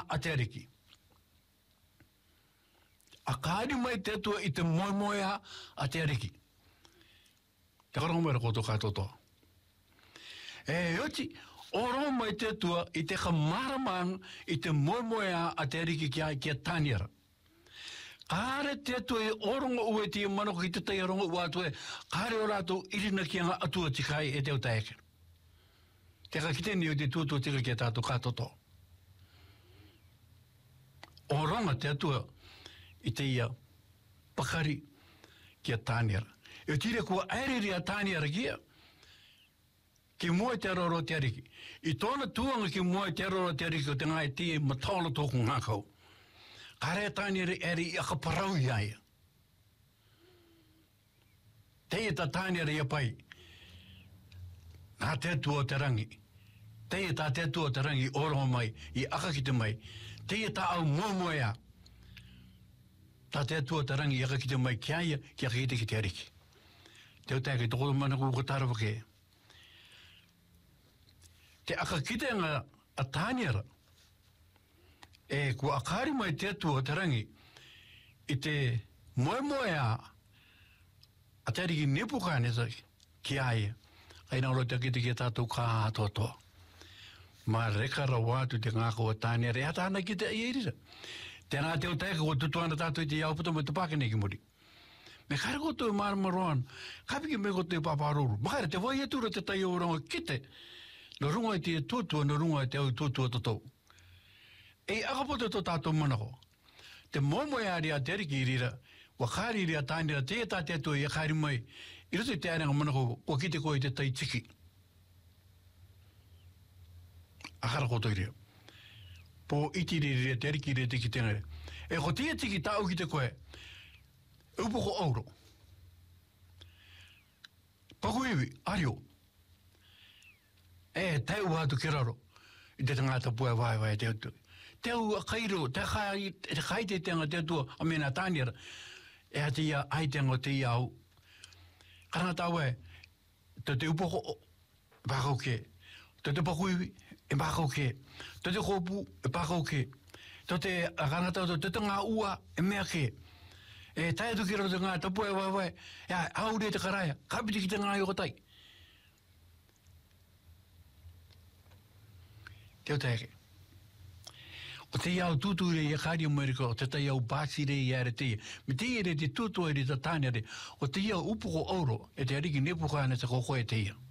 a te ariki. A kāri mai te atua I te moemoea a te ariki. Te karongo koto katoto. E oti, oro mai te atua I te kamaramang I te moemoea a te ariki kia tāniara. Kāre te atua orongo ue te manoko ki te tai arongo ua atua kāre o rātou irina ki anga atua tikai e te o taeke. Te kakiteni o te tuatua tika ki a tātou katoto. Oronga te atua I te ia pakari ki a tāniara. E tire kua aeriri a tāniara kia ki moe te aroro te ariki. I tōna tuanga ki moe te aroro te ariki o te ngai te mataola tōku ngākau. Kāre tāniara eri I aka parau I aia. Te ia tā tāniara ia pai. Nā te atua te rangi. Te ia tā te atua te rangi oroho mai I aka ki te mai. Te ia tā au moemoea. Tā te atua te rangi I aka ki te mai kia ia ki aka ki te ariki. Te o tāke toko mana ko tarawa ke. Te aka ki te nga a tāniara. E kua akari mai te atua te rangi I te moemoea a te ariki nepukane ki aia. Aina oro te akite ki a tātou kā atoa. Ma rekara wātu te ngāko a tāniara e hata ana ki te ierira. Tēnā te o tēka ko tutuana tātou I te iauputa me te pākene ki muri. Me kare ko tō maramaroan, kapiki me ko tō paparuru. Makare te wai atura te tai o ronga kite. No runga I te tutua, no runga I te au tutua tatou. E akapoto tō tātou manako. Te momoe ari a te ariki irira, wakari iri a tānira, te tā te atua I a kāri mai, I roto I te arenga manako, o kite ko I te tai tiki. Akara koto iria. Po iti iri te ariki iri tiki tengare. E ko tia tiki tāu ki te koe, upoko auro. Pakuiwi, ario. E, tau wātu ki raro. I te tangata pua vai te utu. Teu a kairo, te kai te tenga te tua, a mena tāniara. E a te ia aitenga te ia au. Karanga tau e, te upoko, pakau ke. Te pakuiwi, e pakau ke. Te kopu, e pakau ke. Te karanga tau, te ngā ua, e mea ke. E tae tu ki rau te ngā tapu e vai. E aure te karaia, kapiti ki te ngā i o tai. Te o taeke. O te iau tūture I a kāri Amerika, o te tai au bāsire I are te ia. Me te ere te tūtua I te tāniare, o te iau upoko auro, e te ariki nepukana te kokoe te ia.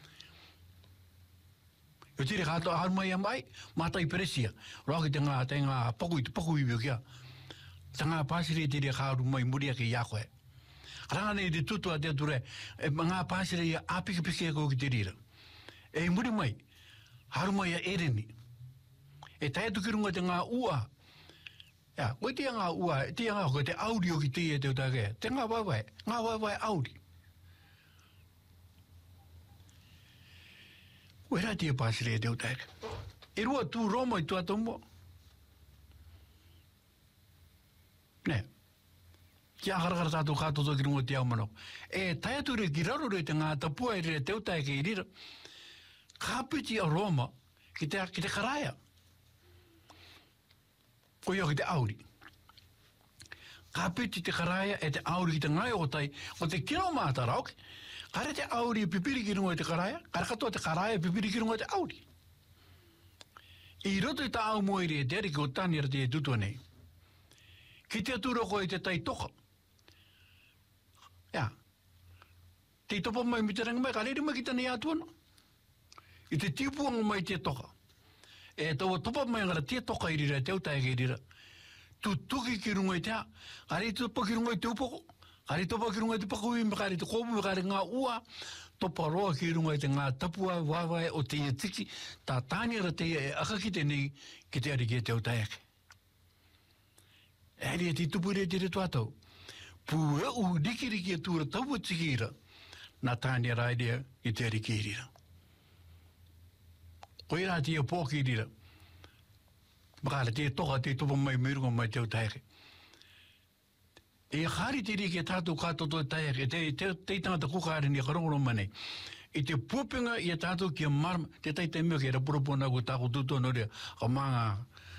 O tire kātoa harumai amai, mātai peresia. Roaki te ngā pakui bio kia. Te ngā pāsire te rea harumai muria ki iakoe. Karangane te tūtua te ature, e ngā pāsire I a apikipiki ko ki te rira. E muri mai, harumai a ereni. E tae tuki runga te ngā ua. Ia, koe te ngā ua, te ngā koe te auri o ki te e te utake. Te ngā waiwai auri. Koe rā tia pāsire e te utake. E rua tū Roma I tua tombo. Ne. Kia harakara tātou kātoto ki runga te au mano. E tae ture ki raro re te ngā tapua e re te utake I rira. Kāpiti a Roma ki te karaia. Ko yo ki te auri. Kāpiti te karaia e te auri ki te ngai o tai, o te kino māta rauki. Kare te auri pipiri ki runga te karaia, kare katoa te karaia pipiri ki runga te auri. I roto I ta au moiri e deri ki o tāniara te e tutua nei. Ki te atura ko I te tai toka. Ia. Te topa mai mi te ranga mai, ka reiri mai ki tani atuana. I te tipuanga mai te toka. E taua topa mai ngara te toka irira, te utaega irira. Tu tuki ki runga I tea, kare topa ki runga I te upoko, kare topa ki runga I te pakui, kare te kopu, kare ngā ua, topa roa ki runga I te ngā tapua, wawai o te ia tiki, tā tāniara te ia e aka ki te nei, ki te ariki e te utaega. E ria te tupure te re tuatau. Pua u rikiriki e tūra taua tiki ira, nā tāniara idea I te ariki irira. Koe rā te pōki rira. Makara te toka te topa mai mirunga mai te utaeke. E kāri te riki e tātou kātoto e taeke, te tangata kukāre ni karongoro mane. I te pūpinga I a tātou ki a marama, te taitai mea ki e rapurapuna ko tāko tūtona rea, ka manga